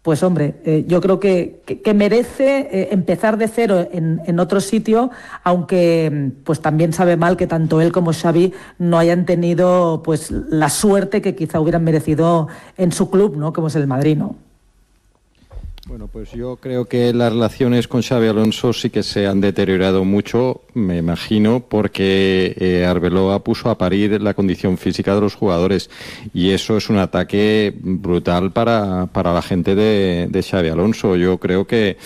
pues hombre, yo creo que merece empezar de cero en otro sitio, aunque pues también sabe mal que tanto él como Xavi no hayan tenido pues la suerte que quizá hubieran merecido en su club, ¿no? Como es el Madrid, ¿no? Bueno, pues yo creo que las relaciones con Xabi Alonso sí que se han deteriorado mucho, me imagino, porque Arbeloa puso a parir la condición física de los jugadores y eso es un ataque brutal para la gente de Xabi Alonso. Yo creo que,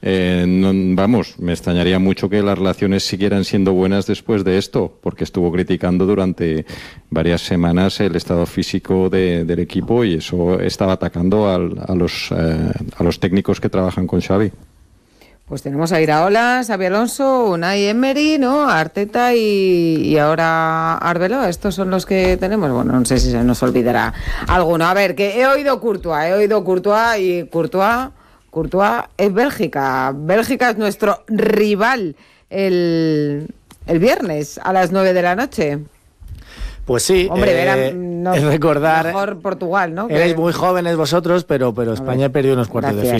me extrañaría mucho que las relaciones siguieran siendo buenas después de esto, porque estuvo criticando durante varias semanas el estado físico del equipo y eso estaba atacando a los técnicos que trabajan con Xavi. Pues tenemos a Iraola, Xabi Alonso, Unai Emery, ¿no? Arteta y ahora Arbeloa. Estos son los que tenemos. Bueno, no sé si se nos olvidará alguno. A ver, que he oído Courtois y Courtois es Bélgica. Bélgica es nuestro rival el viernes a las 9 de la noche. Pues sí, hombre, es recordar. Mejor Portugal, ¿no? Erais muy jóvenes vosotros, pero España perdió unos cuartos de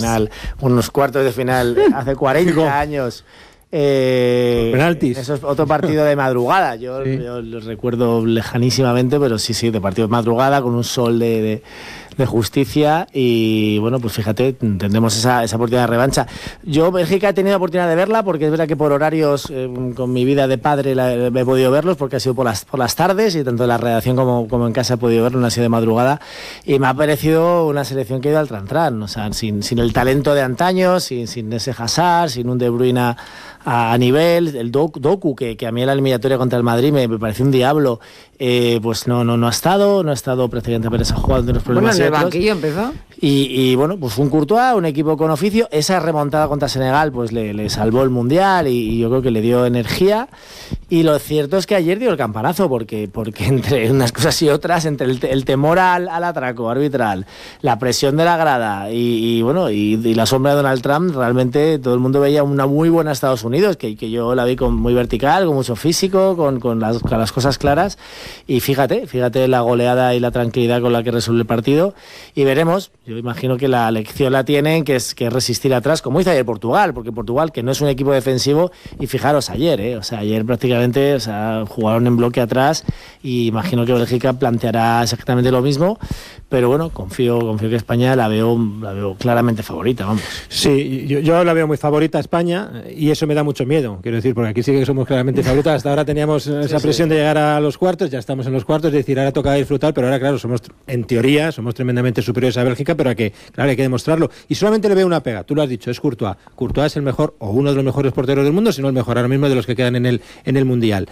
final hace 40 años. Penaltis. Eso es otro partido de madrugada. Yo lo recuerdo lejanísimamente, pero sí, de partido de madrugada con un sol de justicia y bueno, pues fíjate, tendremos esa oportunidad de revancha. Yo Bélgica he tenido la oportunidad de verla porque es verdad que por horarios con mi vida de padre he podido verlos porque ha sido por las tardes y tanto en la redacción como en casa he podido verlo, no ha sido de madrugada y me ha parecido una selección que ha ido al tran-tran, o sea, sin el talento de antaño, sin ese Hazard, sin un De Bruyne a nivel, el Doku que a mí en la eliminatoria contra el Madrid me pareció un diablo, pues no ha estado prácticamente apenas ha jugado de los problemas. Bueno, en el banquillo empezó. Y bueno, pues un Courtois, un equipo con oficio. Esa remontada contra Senegal pues le salvó el Mundial y yo creo que le dio energía. Y lo cierto es que ayer dio el campanazo porque entre unas cosas y otras, entre el temor al atraco arbitral, la presión de la grada y la sombra de Donald Trump, realmente todo el mundo veía una muy buena Estados Unidos, que yo la vi muy vertical, con mucho físico, con las cosas claras. Y fíjate la goleada y la tranquilidad con la que resuelve el partido. Y veremos, yo imagino que la lección la tienen, que es resistir atrás, como hizo ayer Portugal, porque Portugal, que no es un equipo defensivo, y fijaros ayer, ayer prácticamente jugaron en bloque atrás, y imagino que Bélgica planteará exactamente lo mismo, pero bueno, confío que España la veo claramente favorita, vamos. Sí, yo la veo muy favorita a España, y eso me da mucho miedo, quiero decir, porque aquí sí que somos claramente favoritas. Hasta ahora teníamos esa presión de llegar a los cuartos, ya estamos en los cuartos, es decir, ahora toca disfrutar, pero ahora claro, en teoría somos tremendamente superiores a Bélgica, pero hay que demostrarlo. Y solamente le veo una pega, tú lo has dicho, es Courtois. Courtois es el mejor, o uno de los mejores porteros del mundo, si no el mejor ahora mismo de los que quedan en el Mundial.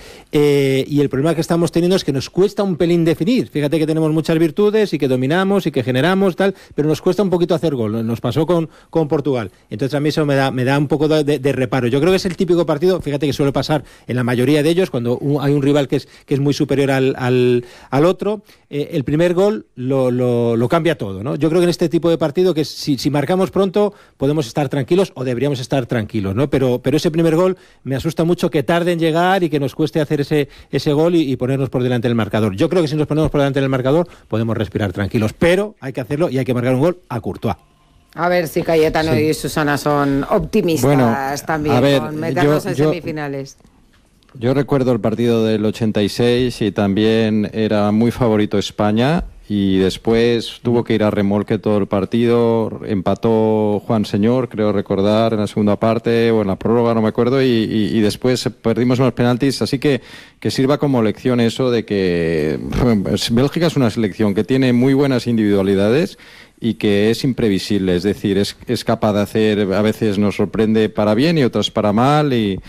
Y el problema que estamos teniendo es que nos cuesta un pelín definir. Fíjate que tenemos muchas virtudes y que dominamos y que generamos, tal, pero nos cuesta un poquito hacer gol. Nos pasó con Portugal. Entonces a mí eso me da un poco de reparo. Yo creo que es el típico partido, fíjate que suele pasar en la mayoría de ellos, cuando hay un rival que es muy superior al otro, el primer gol lo cambia todo, ¿no? Yo creo que en este tipo de partido, que si marcamos pronto, podemos estar tranquilos o deberíamos estar tranquilos, ¿no? Pero ese primer gol me asusta mucho, que tarde en llegar y que nos cueste hacer ese gol y ponernos por delante del marcador. Yo creo que si nos ponemos por delante del marcador podemos respirar tranquilos, pero hay que hacerlo y hay que marcar un gol a Courtois. A ver si Cayetano y Susana son optimistas también, a ver, con meternos en semifinales. Yo recuerdo el partido del 86 y también era muy favorito España y después tuvo que ir a remolque todo el partido, empató Juan Señor, creo recordar, en la segunda parte o en la prórroga, no me acuerdo, y después perdimos los penaltis, así que sirva como lección eso de que Bélgica es una selección que tiene muy buenas individualidades y que es imprevisible, es decir, es capaz de hacer, a veces nos sorprende para bien y otras para mal y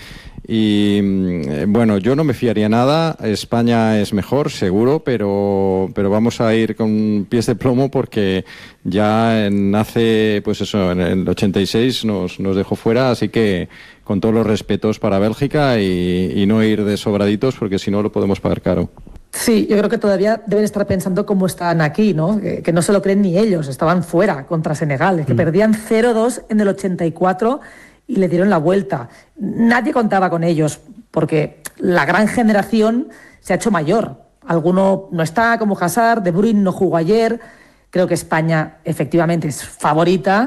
bueno, yo no me fiaría nada. España es mejor, seguro, pero vamos a ir con pies de plomo porque ya en el 86 nos dejó fuera, así que con todos los respetos para Bélgica y no ir de sobraditos porque si no lo podemos pagar caro. Sí, yo creo que todavía deben estar pensando cómo están aquí, ¿no? Que no se lo creen ni ellos, estaban fuera contra Senegal, que perdían 0-2 en el 84 y le dieron la vuelta. Nadie contaba con ellos, porque la gran generación se ha hecho mayor. Alguno no está, como Hazard, De Bruyne no jugó ayer. Creo que España efectivamente es favorita,